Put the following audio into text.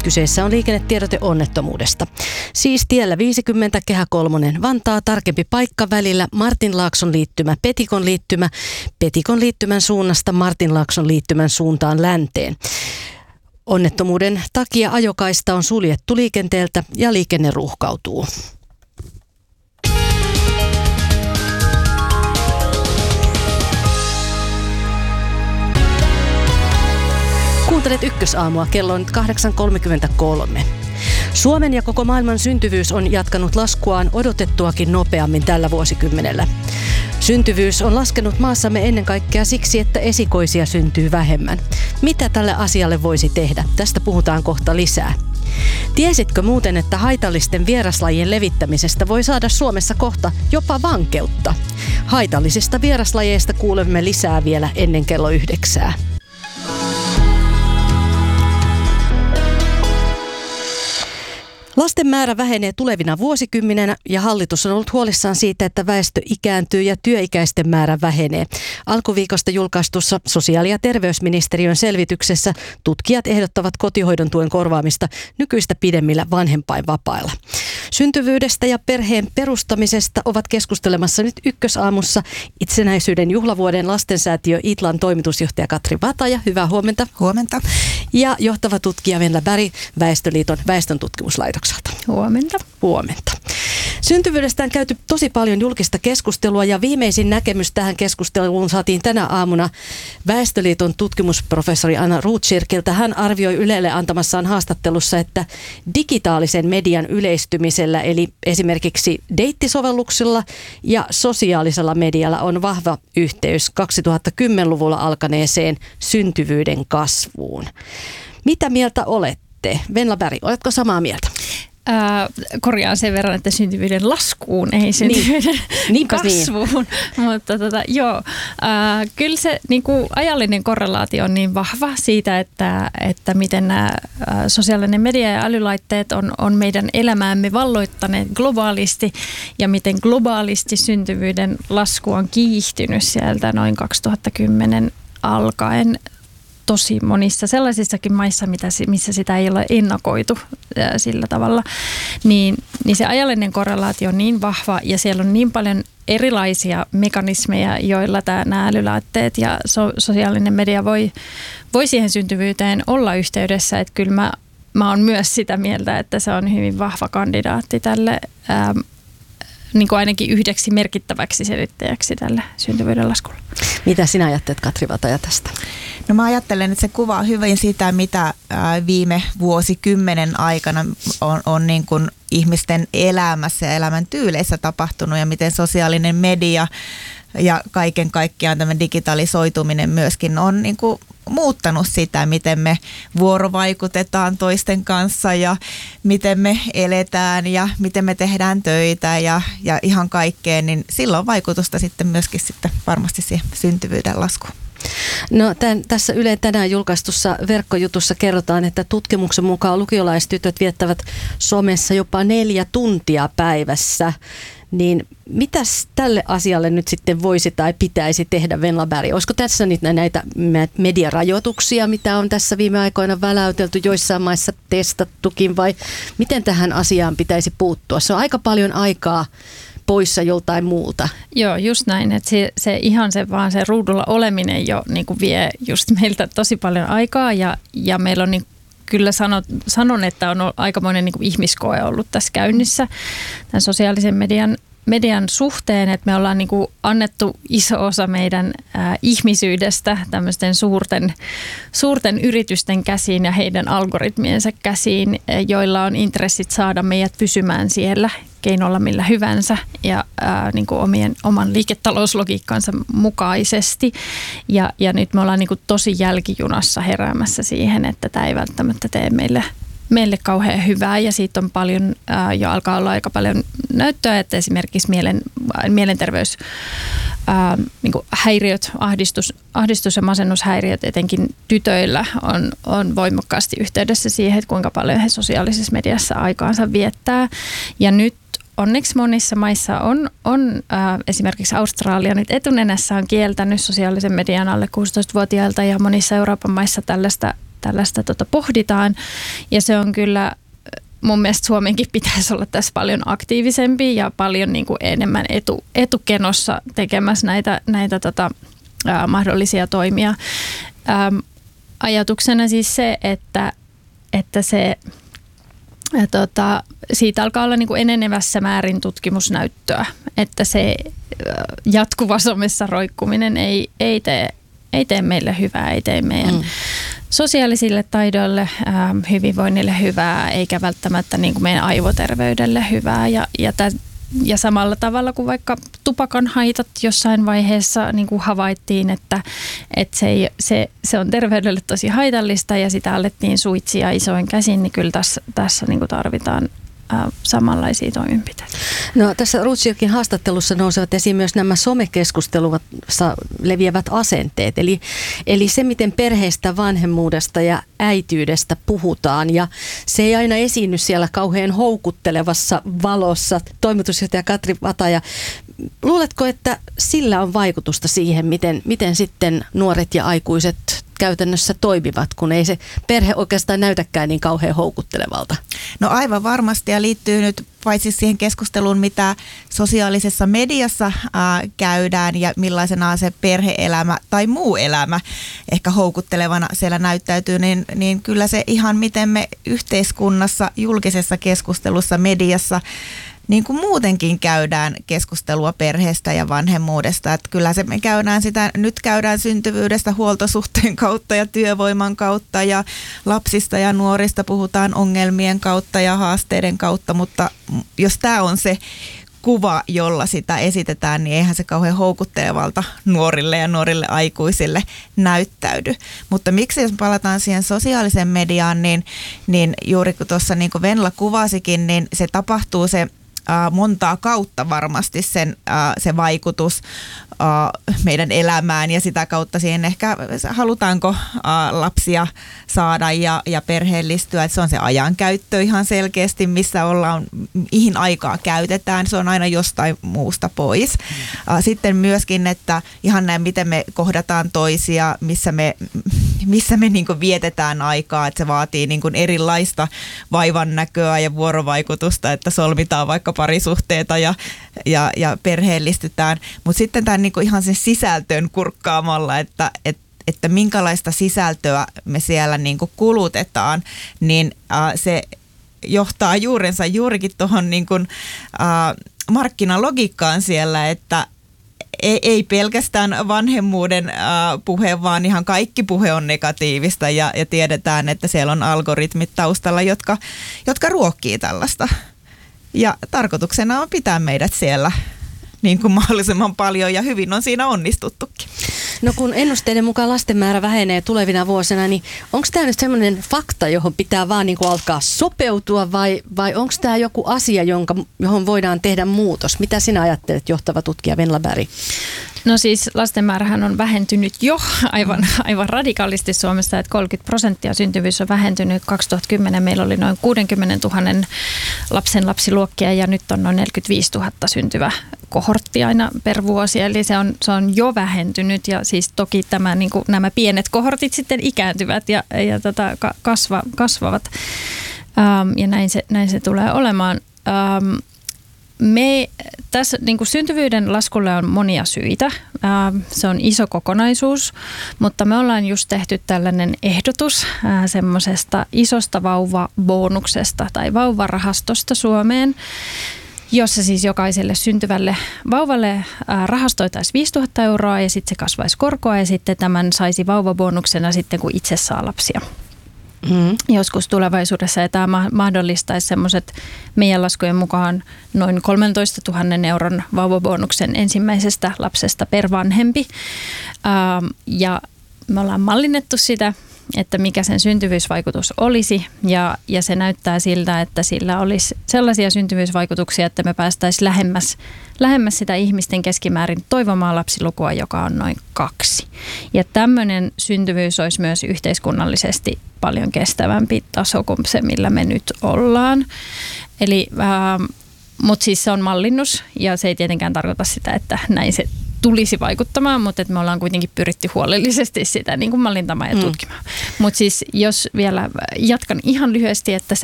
Kyseessä on liikennetiedote onnettomuudesta. Siis tiellä 50 Kehä 3 Vantaa, tarkempi paikka välillä Martinlaakson liittymä, Petikon liittymä, Petikon liittymän suunnasta Martinlaakson liittymän suuntaan länteen. Onnettomuuden takia ajokaista on suljettu liikenteeltä ja liikenne ruuhkautuu. Kuuntelet Ykkösaamua, kello on nyt 8.33. Suomen ja koko maailman syntyvyys on jatkanut laskuaan odotettuakin nopeammin tällä vuosikymmenellä. Syntyvyys on laskenut maassamme ennen kaikkea siksi, että esikoisia syntyy vähemmän. Mitä tälle asialle voisi tehdä? Tästä puhutaan kohta lisää. Tiesitkö muuten, että haitallisten vieraslajien levittämisestä voi saada Suomessa kohta jopa vankeutta? Haitallisista vieraslajeista kuulemme lisää vielä ennen kello 9. Lasten määrä vähenee tulevina vuosikymmenenä ja hallitus on ollut huolissaan siitä, että väestö ikääntyy ja työikäisten määrä vähenee. Alkuviikosta julkaistussa sosiaali- ja terveysministeriön selvityksessä tutkijat ehdottavat kotihoidon tuen korvaamista nykyistä pidemmillä vanhempainvapailla. Syntyvyydestä ja perheen perustamisesta ovat keskustelemassa nyt Ykkösaamussa itsenäisyyden juhlavuoden lastensäätiö Itlan toimitusjohtaja Katri Vataja. Hyvää huomenta. Huomenta. Ja johtava tutkija Venla Berg Väestöliiton väestöntutkimuslaitokselta. Huomenta. Huomenta. Syntyvyydestä on käyty tosi paljon julkista keskustelua ja viimeisin näkemys tähän keskusteluun saatiin tänä aamuna Väestöliiton tutkimusprofessori Anna Rothschildilta. Hän arvioi Ylelle antamassaan haastattelussa, että digitaalisen median yleistymisellä eli esimerkiksi deittisovelluksilla ja sosiaalisella medialla on vahva yhteys 2010-luvulla alkaneeseen syntyvyyden kasvuun. Mitä mieltä olette? Venla Berg, oletko samaa mieltä? Korjaan sen verran, että syntyvyyden laskuun, ei syntyvyyden kasvuun. Niin. Mutta kyllä se niinku ajallinen korrelaatio on niin vahva siitä, että miten nämä sosiaalinen media ja älylaitteet on meidän elämäämme valloittaneet globaalisti ja miten globaalisti syntyvyyden lasku on kiihtynyt sieltä noin 2010 alkaen. Tosi monissa sellaisissakin maissa, missä sitä ei ole ennakoitu sillä tavalla, niin se ajallinen korrelaatio on niin vahva ja siellä on niin paljon erilaisia mekanismeja, joilla nämä älylaitteet ja sosiaalinen media voi siihen syntyvyyteen olla yhteydessä, että kyllä mä oon myös sitä mieltä, että se on hyvin vahva kandidaatti tälle niin kuin ainakin yhdeksi merkittäväksi selittäjäksi tälle syntyvyyden laskulle. Mitä sinä ajattelet, Katri Vataja, tästä? No mä ajattelen, että se kuvaa hyvin sitä, mitä viime vuosikymmenen aikana on niin kuin ihmisten elämässä ja elämäntyyleissä tapahtunut ja miten sosiaalinen media ja kaiken kaikkiaan tämä digitalisoituminen myöskin on niin kuin muuttanut sitä, miten me vuorovaikutetaan toisten kanssa ja miten me eletään ja miten me tehdään töitä ja ihan kaikkeen, niin sillä on vaikutusta sitten myöskin sitten varmasti siihen syntyvyyden laskuun. No tässä Ylen tänään julkaistussa verkkojutussa kerrotaan, että tutkimuksen mukaan lukiolaistytöt viettävät somessa jopa 4 tuntia päivässä. Niin mitäs tälle asialle nyt sitten voisi tai pitäisi tehdä, Venla Berg? Olisiko tässä nyt näitä mediarajoituksia, mitä on tässä viime aikoina väläytelty, joissain maissa testattukin, vai miten tähän asiaan pitäisi puuttua? Se on aika paljon aikaa poissa joltain muulta. Joo, just näin, että se ruudulla oleminen jo niin kuin vie just meiltä tosi paljon aikaa ja meillä on niin kyllä sanon, että on aikamoinen niin kuin ihmiskoe ollut tässä käynnissä tämän sosiaalisen median suhteen, että me ollaan niin kuin annettu iso osa meidän ihmisyydestä tämmöisten suurten yritysten käsiin ja heidän algoritmiensa käsiin, joilla on intressit saada meidät pysymään siellä keinolla millä hyvänsä ja niin kuin oman liiketalouslogiikkansa mukaisesti. Ja nyt me ollaan niin kuin tosi jälkijunassa heräämässä siihen, että tämä ei välttämättä tee meille kauhean hyvää ja siitä on paljon, jo alkaa olla aika paljon näyttöä, että esimerkiksi mielenterveys niin kuin häiriöt, ahdistus- ja masennushäiriöt etenkin tytöillä on voimakkaasti yhteydessä siihen, että kuinka paljon he sosiaalisessa mediassa aikaansa viettää. Ja nyt onneksi monissa maissa on esimerkiksi Australia nyt etunenässä on kieltänyt sosiaalisen median alle 16-vuotiailta ja monissa Euroopan maissa tällaista tällaista pohditaan. Ja se on kyllä, mun mielestä Suomenkin pitäisi olla tässä paljon aktiivisempi ja paljon niin kuin enemmän etukenossa tekemässä näitä mahdollisia toimia. Ajatuksena siis se, että se siitä alkaa olla niin kuin enenevässä määrin tutkimusnäyttöä, että se jatkuva somessa roikkuminen ei tee meille hyvää, ei tee meidän sosiaalisille taidoille, hyvinvoinnille hyvää, eikä välttämättä niin kuin meidän aivoterveydelle hyvää. Ja samalla tavalla kuin vaikka tupakan haitat jossain vaiheessa niin kuin havaittiin, että se on terveydelle tosi haitallista ja sitä alettiin suitsia isoin käsin, niin kyllä tässä niin kuin tarvitaan samanlaisia toimenpiteitä. No, tässä Ruutsjokin haastattelussa nousevat esiin myös nämä somekeskustelussa leviävät asenteet. Eli se, miten perheestä, vanhemmuudesta ja äityydestä puhutaan. Ja se ei aina esiinny siellä kauhean houkuttelevassa valossa. Toimitusjohtaja Katri Vataja, luuletko, että sillä on vaikutusta siihen, miten sitten nuoret ja aikuiset käytännössä toimivat, kun ei se perhe oikeastaan näytäkään niin kauhean houkuttelevalta? No aivan varmasti, ja liittyy nyt paitsi siihen keskusteluun, mitä sosiaalisessa mediassa käydään ja millaisena se perhe-elämä tai muu elämä ehkä houkuttelevana siellä näyttäytyy, niin kyllä se ihan miten me yhteiskunnassa, julkisessa keskustelussa, mediassa niin kuin muutenkin käydään keskustelua perheestä ja vanhemmuudesta. Että kyllä me nyt käydään syntyvyydestä huoltosuhteen kautta ja työvoiman kautta ja lapsista ja nuorista puhutaan ongelmien kautta ja haasteiden kautta, mutta jos tämä on se kuva, jolla sitä esitetään, niin eihän se kauhean houkuttelevalta nuorille ja nuorille aikuisille näyttäydy. Mutta miksi jos palataan siihen sosiaaliseen mediaan, niin juuri kun tuossa niin kuin Venla kuvasikin, niin se tapahtuu se montaa kautta varmasti se vaikutus meidän elämään ja sitä kautta siihen ehkä halutaanko lapsia saada ja perheellistyä. Että se on se ajankäyttö ihan selkeästi, missä ollaan, mihin aikaa käytetään. Se on aina jostain muusta pois. Sitten myöskin, että ihan näin, miten me kohdataan toisia, missä me niin kuin vietetään aikaa, että se vaatii niin kuin erilaista vaivan näköä ja vuorovaikutusta, että solmitaan vaikka parisuhteita ja perheellistytään. Mutta sitten tämän niin kuin ihan sen sisältön kurkkaamalla, että minkälaista sisältöä me siellä niin kuin kulutetaan, niin se johtaa juurensa juurikin tuohon niin kuin markkinalogiikkaan siellä, että ei pelkästään vanhemmuuden puhe, vaan ihan kaikki puhe on negatiivista ja tiedetään, että siellä on algoritmit taustalla, jotka ruokkii tällaista. Ja tarkoituksena on pitää meidät siellä niin kuin mahdollisimman paljon ja hyvin on siinä onnistuttukin. No kun ennusteiden mukaan lasten määrä vähenee tulevina vuosina, niin onko tämä nyt semmoinen fakta, johon pitää vaan niin kuin alkaa sopeutua vai onko tämä joku asia, johon voidaan tehdä muutos? Mitä sinä ajattelet, johtava tutkija Venla Berg? No siis lasten määrähän on vähentynyt jo aivan radikaalisti Suomessa, että 30% syntyvyys on vähentynyt. 2010 meillä oli noin 60 000 lapsiluokkia ja nyt on noin 45 000 syntyvä kohortti aina per vuosi. Eli se on jo vähentynyt ja siis toki niin kuin nämä pienet kohortit sitten ikääntyvät ja kasvavat ja näin se tulee olemaan. Tässä niin kuin syntyvyyden laskulle on monia syitä. Se on iso kokonaisuus, mutta me ollaan just tehty tällainen ehdotus semmoisesta isosta vauvabonuksesta tai vauvarahastosta Suomeen, jossa siis jokaiselle syntyvälle vauvalle rahastoitaisiin 5 000 euroa ja sitten se kasvaisi korkoa ja sitten tämän saisi vauvabonuksena sitten, kun itse saa lapsia. Joskus tulevaisuudessa ja tämä mahdollistaisi semmoiset meidän laskujen mukaan noin 13 000 euron vauvabonuksen ensimmäisestä lapsesta per vanhempi. Ja me ollaan mallinnettu sitä, että mikä sen syntyvyysvaikutus olisi ja se näyttää siltä, että sillä olisi sellaisia syntyvyysvaikutuksia, että me päästäisiin lähemmäs sitä ihmisten keskimäärin toivomaa lapsilukua, joka on noin 2. Ja tämmöinen syntyvyys olisi myös yhteiskunnallisesti paljon kestävämpi taso kuin se, millä me nyt ollaan. Eli, mutta siis se on mallinnus ja se ei tietenkään tarkoita sitä, että näin se tulisi vaikuttamaan, mutta että me ollaan kuitenkin pyritty huolellisesti sitä niin kuin mallintamaan ja tutkimaan. Mutta siis jos vielä jatkan ihan lyhyesti, että